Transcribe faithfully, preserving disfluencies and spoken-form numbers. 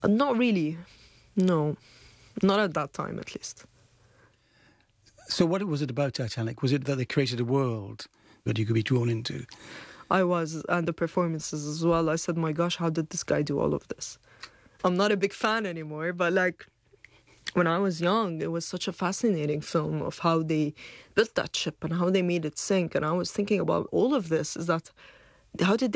Uh, Not really. No. Not at that time, at least. So what was it about Titanic? Was it that they created a world that you could be drawn into? I was, and the performances as well. I said, my gosh, how did this guy do all of this? I'm not a big fan anymore, but like when I was young, it was such a fascinating film of how they built that ship and how they made it sink. And I was thinking about all of this, is that how did they